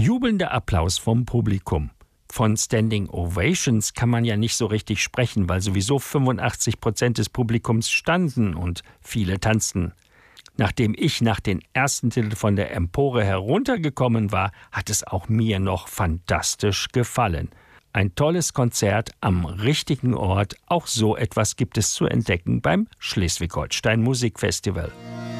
Jubelnder Applaus vom Publikum. Von Standing Ovations kann man ja nicht so richtig sprechen, weil sowieso 85% des Publikums standen und viele tanzten. Nachdem ich nach den ersten Titel von der Empore heruntergekommen war, hat es auch mir noch fantastisch gefallen. Ein tolles Konzert am richtigen Ort. Auch so etwas gibt es zu entdecken beim Schleswig-Holstein Musikfestival.